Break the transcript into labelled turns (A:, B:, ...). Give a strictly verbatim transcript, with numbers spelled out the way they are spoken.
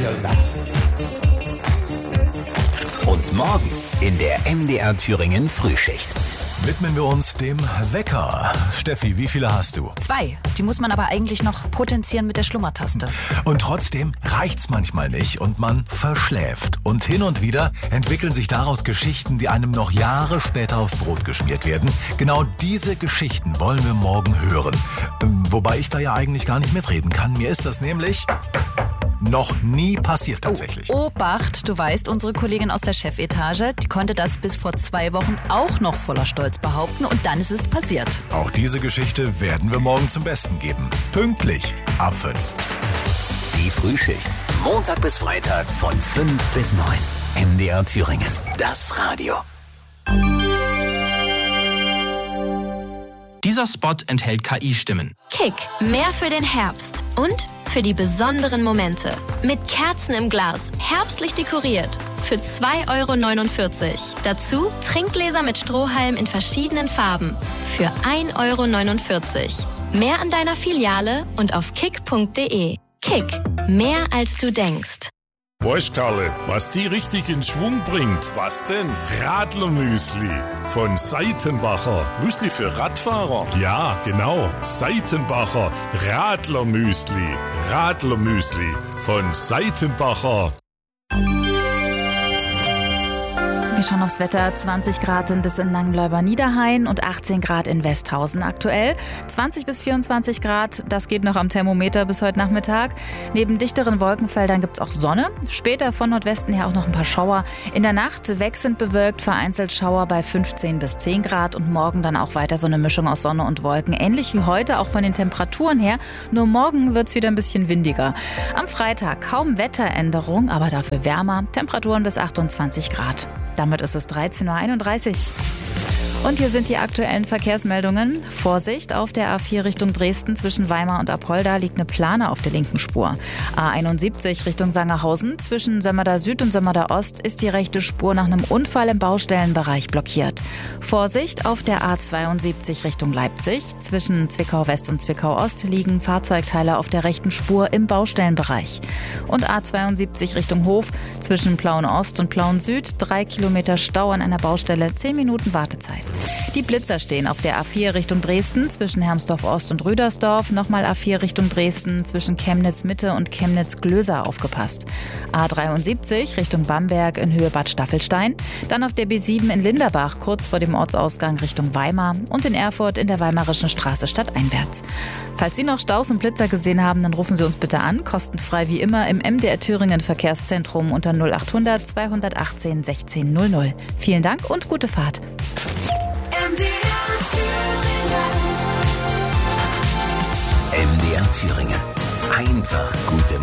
A: Und morgen in der M D R Thüringen Frühschicht
B: widmen wir uns dem Wecker. Steffi, wie viele hast du?
C: Zwei. Die muss man aber eigentlich noch potenzieren mit der Schlummertaste.
B: Und trotzdem reicht's manchmal nicht und man verschläft. Und hin und wieder entwickeln sich daraus Geschichten, die einem noch Jahre später aufs Brot geschmiert werden. Genau diese Geschichten wollen wir morgen hören. Wobei ich da ja eigentlich gar nicht mitreden kann. Mir ist das nämlich noch nie passiert tatsächlich.
C: Oh, Obacht, du weißt, unsere Kollegin aus der Chefetage, die konnte das bis vor zwei Wochen auch noch voller Stolz behaupten und dann ist es passiert.
B: Auch diese Geschichte werden wir morgen zum Besten geben. Pünktlich ab fünf.
A: Die Frühschicht. Montag bis Freitag von fünf bis neun. M D R Thüringen. Das Radio.
D: Dieser Spot enthält K I-Stimmen.
E: Kick, mehr für den Herbst und für die besonderen Momente. Mit Kerzen im Glas, herbstlich dekoriert. Für zwei Euro neunundvierzig. Dazu Trinkgläser mit Strohhalm in verschiedenen Farben. Für ein Euro neunundvierzig. Mehr an deiner Filiale und auf kick punkt de. Kick, mehr als du denkst.
F: Weißt Karle, was die richtig in Schwung bringt? Was denn? Radlermüsli von Seitenbacher. Müsli für Radfahrer? Ja, genau. Seitenbacher Radlermüsli. Radlermüsli von Seitenbacher.
G: Wir schauen aufs Wetter. zwanzig Grad sind es in Langenleuber-Niederhain und achtzehn Grad in Westhausen aktuell. zwanzig bis vierundzwanzig Grad, das geht noch am Thermometer bis heute Nachmittag. Neben dichteren Wolkenfeldern gibt es auch Sonne. Später von Nordwesten her auch noch ein paar Schauer. In der Nacht wechselnd bewölkt, vereinzelt Schauer bei fünfzehn bis zehn Grad und morgen dann auch weiter so eine Mischung aus Sonne und Wolken. Ähnlich wie heute, auch von den Temperaturen her. Nur morgen wird es wieder ein bisschen windiger. Am Freitag kaum Wetteränderung, aber dafür wärmer. Temperaturen bis achtundzwanzig Grad. Damit ist es dreizehn Uhr einunddreißig. Und hier sind die aktuellen Verkehrsmeldungen. Vorsicht, auf der A vier Richtung Dresden zwischen Weimar und Apolda liegt eine Plane auf der linken Spur. A einundsiebzig Richtung Sangerhausen zwischen Sömmerda Süd und Sömmerda Ost ist die rechte Spur nach einem Unfall im Baustellenbereich blockiert. Vorsicht, auf der A zweiundsiebzig Richtung Leipzig zwischen Zwickau West und Zwickau Ost liegen Fahrzeugteile auf der rechten Spur im Baustellenbereich. Und A zweiundsiebzig Richtung Hof zwischen Plauen Ost und Plauen Süd drei Kilometer Stau an einer Baustelle, zehn Minuten Wartezeit. Die Blitzer stehen auf der A vier Richtung Dresden zwischen Hermsdorf Ost und Rüdersdorf, nochmal A vier Richtung Dresden zwischen Chemnitz Mitte und Chemnitz Glöser aufgepasst. A dreiundsiebzig Richtung Bamberg in Höhe Bad Staffelstein, dann auf der B sieben in Linderbach kurz vor dem Ortsausgang Richtung Weimar und in Erfurt in der Weimarischen Straße stadteinwärts. Falls Sie noch Staus und Blitzer gesehen haben, dann rufen Sie uns bitte an, kostenfrei wie immer im M D R Thüringen Verkehrszentrum unter null achthundert zweihundertachtzehn sechzehn null null. Vielen Dank und gute Fahrt.
A: M D R Thüringen. Einfach gute